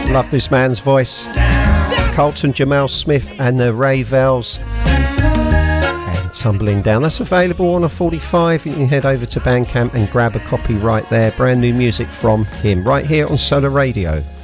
Love this man's voice. Carlton Jamal Smith and the Ray Vels. And Tumbling Down. That's available on a 45. You can head over to Bandcamp and grab a copy right there. Brand new music from him right here on Solar Radio.